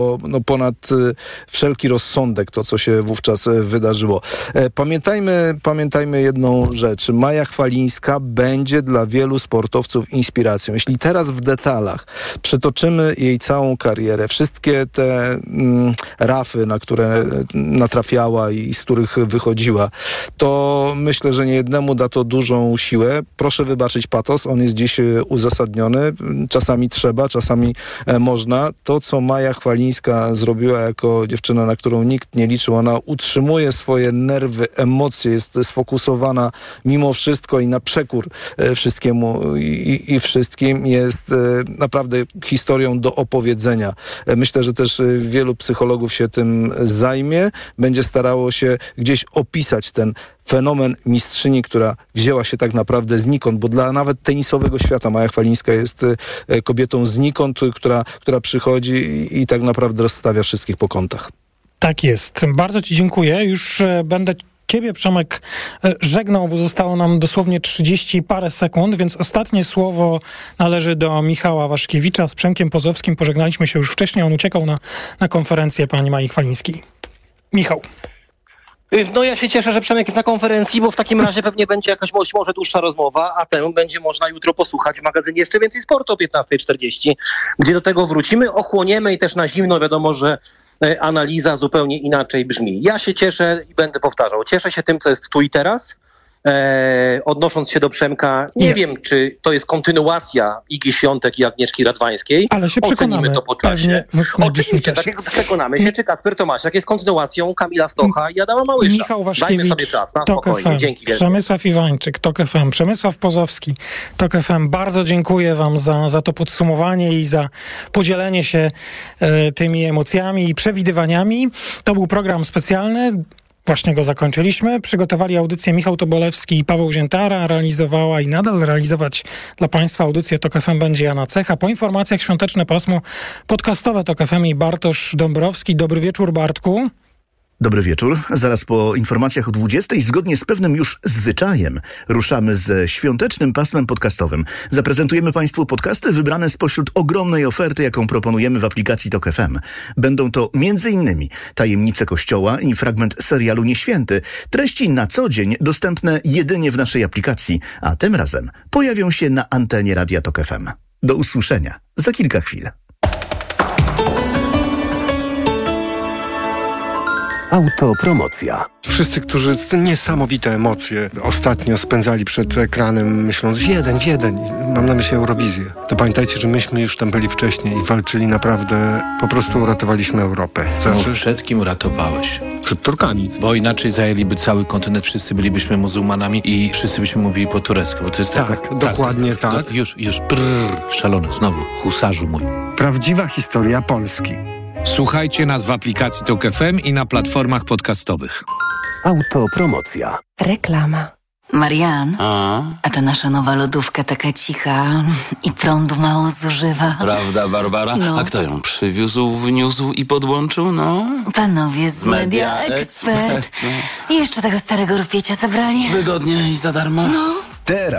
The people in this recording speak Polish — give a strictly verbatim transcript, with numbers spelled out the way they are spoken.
no ponad wszelki rozsądek to, co się wówczas wydarzyło. Pamiętajmy, pamiętajmy jedną rzecz. Maja Chwalińska będzie dla wielu sportowców inspiracją. Jeśli teraz w detalach przytoczymy jej całą karierę, wszystkie te mm, rafy, na które natrafiała i z których wychodziła, to myślę, że niejednemu da to dużą siłę. Proszę wybaczyć patos, on jest dziś uzasadniony. Czasami trzeba, czasami można. To, co Maja Chwalińska zrobiła jako dziewczyna, na którą nikt nie liczył. Ona utrzymuje swoje nerwy, emocje, jest sfokusowana mimo wszystko i na przekór wszystkiemu i, i wszystkim. Jest naprawdę historią do opowiedzenia. Myślę, że też wielu psychologów się tym zajmie. Będzie starało się gdzieś opisać ten fenomen mistrzyni, która wzięła się tak naprawdę znikąd, bo dla nawet tenisowego świata Maja Chwalińska jest kobietą znikąd, która, która przychodzi i, i tak naprawdę rozstawia wszystkich po kątach. Tak jest. Bardzo Ci dziękuję. Już będę Ciebie, Przemek, żegnał, bo zostało nam dosłownie trzydzieści parę sekund, więc ostatnie słowo należy do Michała Waszkiewicza. Z Przemkiem Pozowskim pożegnaliśmy się już wcześniej. On uciekał na, na konferencję pani Mai Chwalińskiej. Michał. No ja się cieszę, że Przemek jest na konferencji, bo w takim razie pewnie będzie jakaś może dłuższa rozmowa, a tę będzie można jutro posłuchać w magazynie Jeszcze Więcej Sportu o piętnasta czterdzieści, gdzie do tego wrócimy, ochłoniemy i też na zimno wiadomo, że analiza zupełnie inaczej brzmi. Ja się cieszę i będę powtarzał. Cieszę się tym, co jest tu i teraz. E, odnosząc się do Przemka, nie, nie wiem, czy to jest kontynuacja Igi Świątek i Agnieszki Radwańskiej. Ale się przekonamy. Ocenimy to po czasie. Oczywiście, tak jak przekonamy się, czy Kacper Tomasiak jest kontynuacją Kamila Stocha i Adama Małysza. Michał Waszkiewicz, Tok F M, Przemysław Iwańczyk, Tok F M, Przemysław Pozowski, Tok F M. Bardzo dziękuję wam za, za to podsumowanie i za podzielenie się e, tymi emocjami i przewidywaniami. To był program specjalny. Właśnie go zakończyliśmy. Przygotowali audycję Michał Tobolewski i Paweł Ziętara. Realizowała i nadal realizować dla Państwa audycję Tok F M będzie Jana Cecha. Po informacjach świąteczne pasmo podcastowe Tok F M i Bartosz Dąbrowski. Dobry wieczór, Bartku. Dobry wieczór. Zaraz po informacjach o dwudziestej, zgodnie z pewnym już zwyczajem, ruszamy ze świątecznym pasmem podcastowym. Zaprezentujemy Państwu podcasty wybrane spośród ogromnej oferty, jaką proponujemy w aplikacji Tok F M. Będą to między innymi Tajemnice Kościoła i fragment serialu Nieświęty. Treści na co dzień dostępne jedynie w naszej aplikacji, a tym razem pojawią się na antenie Radia Tok F M. Do usłyszenia za kilka chwil. Autopromocja. Wszyscy, którzy te niesamowite emocje ostatnio spędzali przed ekranem, myśląc Wiedeń, Wiedeń, mam na myśli Eurowizję, to pamiętajcie, że myśmy już tam byli wcześniej i walczyli naprawdę, po prostu uratowaliśmy Europę. Znaczy, no, przed kim uratowałeś? Przed Turkami. Bo inaczej zajęliby cały kontynent, wszyscy bylibyśmy muzułmanami i wszyscy byśmy mówili po turecku, bo to jest tak, tak, dokładnie tak. tak. Do, już, już, brrr, szalony, znowu, husarzu mój. Prawdziwa historia Polski. Słuchajcie nas w aplikacji Tok F M i na platformach podcastowych. Autopromocja. Reklama. Marian, a? a ta nasza nowa lodówka taka cicha i prądu mało zużywa. Prawda, Barbara? No. A kto ją przywiózł, wniósł i podłączył, no? Panowie z Media, Media Expert. I jeszcze tego starego rupiecia zabrali. Wygodnie i za darmo. No. Teraz